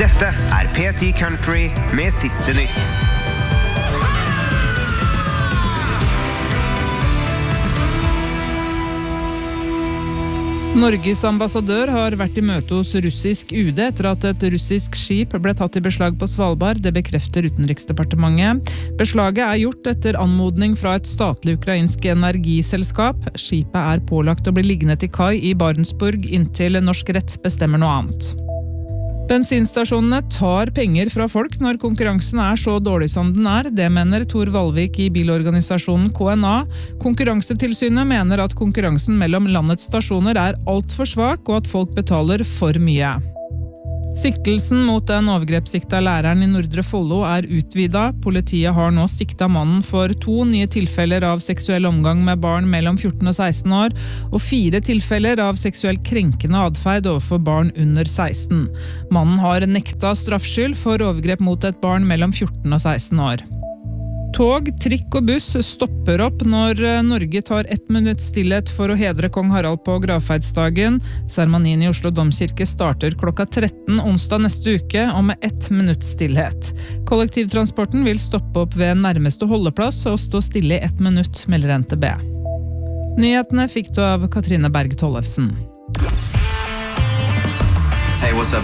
Dette P10 Country med siste nytt. Norges ambassadør har vært i møte hos russisk UD etter at et russisk skip ble tatt i beslag på Svalbard, det bekrefter Utenriksdepartementet. Beslaget gjort etter anmodning fra et statlig ukrainsk energiselskap. Skipet pålagt å bli liggende til kai i Barentsburg inntil norsk rett bestemmer noe annet. Bensinstasjonene tar penger fra folk når konkurransen så dårlig som den det mener Tor Valvik i bilorganisasjonen KNA. Konkurransetilsynet mener at konkurransen mellom landets stasjoner alt for svak, og at folk betaler for mye. Siktelsen mot den overgrepssikta læreren i Nordre Follo utvidet. Politiet har nå sikta mannen for 2 nye tilfeller av seksuell omgang med barn mellom 14 og 16 år, og 4 tilfeller av seksuell krenkende adferd overfor barn under 16. Mannen har nekta straffskyld for overgrep mot et barn mellom 14 og 16 år. Tog, trikk og buss stopper opp når Norge tar 1 minutt stillhet for å hedre kong Harald på gravferdsdagen. Seremonien i Oslo Domkirke starter klokka 13 onsdag neste uke, og med 1 minutt stillhet. Kollektivtransporten vil stoppe opp ved nærmeste holdeplass og stå stille i 1 minutt, melder NTB. Nyhetene fikk du av Katrine Berg Tollefsen. Hey, what's up?